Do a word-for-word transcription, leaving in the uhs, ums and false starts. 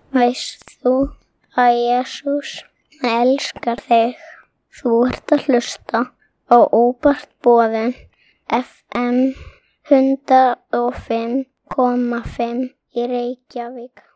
Veist þú að Jesús elskar þig? Þú ert að hlusta á Óvart boðin F M hundrað og fimm komma fimm í Reykjavík.